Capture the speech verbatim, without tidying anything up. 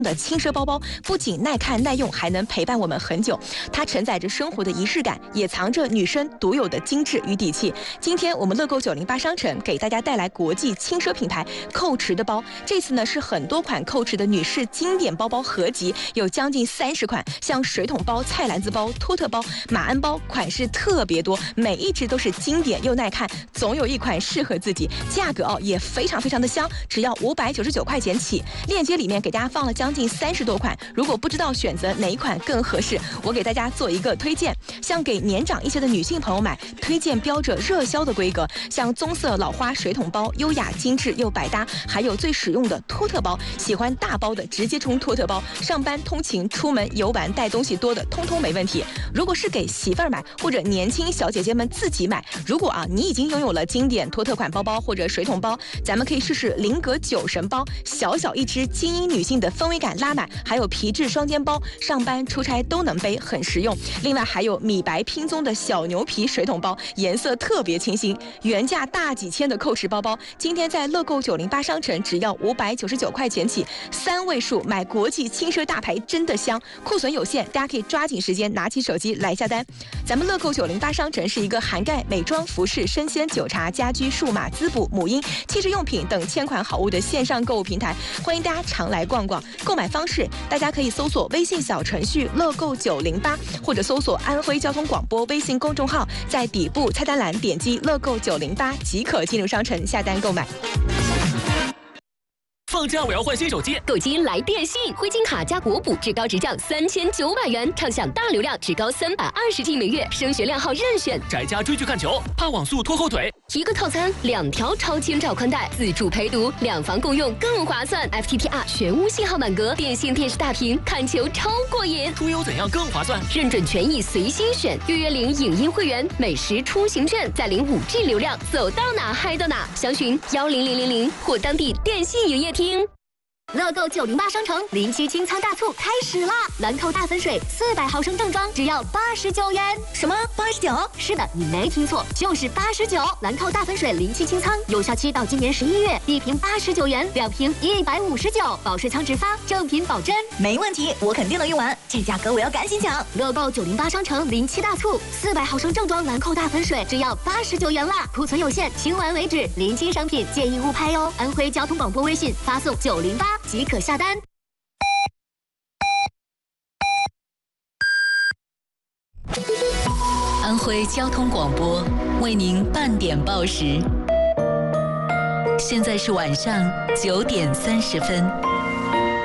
的轻奢包包不仅耐看耐用，还能陪伴我们很久。它承载着生活的仪式感，也藏着女生独有的精致与底气。今天我们乐购九零八商城给大家带来国际轻奢品牌蔻驰的包，这次呢是很多款蔻驰的女士经典包包合集，有将近三十款，像水桶包、菜篮子包、托特包、马鞍包，款式特别多，每一只都是经典又耐看，总有一款适合自己。价格哦也非常非常的香，只要五百九十九块钱起。链接里面给大家放了将近三十多款，如果不知道选择哪一款更合适，我给大家做一个推荐。像给年长一些的女性朋友买，推荐标着热销的规格，像棕色老花水桶包，优雅精致又百搭，还有最实用的托特包，喜欢大包的直接冲托特包，上班通勤出门游玩带东西多的通通没问题。如果是给媳妇儿买或者年轻小姐姐们自己买，如果啊你已经拥有了经典托特款包包或者水桶包，咱们可以试试菱格酒神包，小小一只，精英女性的氛围感拉满，还有皮质双肩包，上班出差都能背，很实用。另外还有米白拼棕的小牛皮水桶包，颜色特别清新，原价大几千的蔻驰包包，今天在乐购九零八商城只要五百九十九块钱起，三位数买国际轻奢大牌真的香，库存有限，大家可以抓紧时间拿起手机来下单。咱们乐购九零八商城是一个涵盖美妆、服饰、生鲜、酒茶、家居、数码、滋补、母婴、汽车用品等千款好物的线上购物平台，欢迎大家常来逛逛。购买方式，大家可以搜索微信小程序乐购九零八，或者搜索安徽交通广播微信公众号，在底部菜单栏点击乐购九零八即可进入商城下单购买。 放假我要换新手机， 购机来电信，灰金卡加国补，至高直降三千九百元，畅享大流量，至高三百二十 G 每月，升学靓号任选。 宅家追剧看球，怕网速拖后腿。 一个套餐，两条超千兆宽带，自助陪读，两房共用更划算。F T T R 全屋信号满格，电信电视大屏，看球超过瘾。 出游怎样更划算？ 认准权益随心选，预约领影音会员，美食出行券，再领五 G 流量，走到哪嗨到哪。详询幺零零零零或当地电信营业厅。乐购九零八商城临期清仓大促开始啦！兰蔻大粉水四百毫升正装只要八十九元。 什么八十九？ 是的，你没听错，就是八十九。兰蔻大粉水临期清仓，有效期到今年十一月，一瓶八十九元，两瓶一百五十九，保税仓直发，正品保真。 没问题，我肯定能用完，这价格我要赶紧抢！ 乐购九零八商城临期大促，四百毫升正装兰蔻大粉水只要八十九元啦，库存有限，清完为止。临期商品建议勿拍哟。安徽交通广播微信发送九零八。即可下单。 安徽交通广播为您半点报时，现在是晚上九点三十分。